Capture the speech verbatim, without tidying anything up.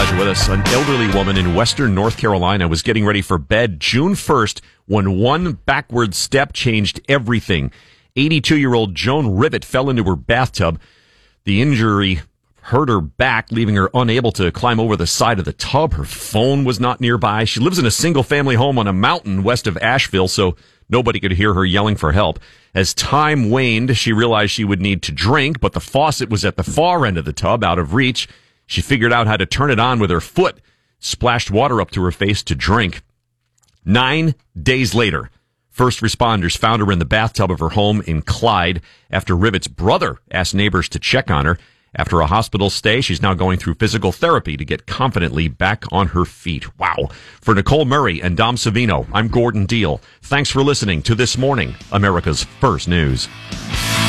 glad you're with us. An elderly woman in western North Carolina was getting ready for bed June first when one backward step changed everything. eighty-two-year-old Joan Rivet fell into her bathtub. The injury hurt her back, leaving her unable to climb over the side of the tub. Her phone was not nearby. She lives in a single-family home on a mountain west of Asheville, so nobody could hear her yelling for help. As time waned, she realized she would need to drink, but the faucet was at the far end of the tub, out of reach. She figured out how to turn it on with her foot, splashed water up to her face to drink. Nine days later, first responders found her in the bathtub of her home in Clyde after Rivet's brother asked neighbors to check on her. After a hospital stay, she's now going through physical therapy to get confidently back on her feet. Wow. For Nicole Murray and Dom Savino, I'm Gordon Deal. Thanks for listening to This Morning, America's First News.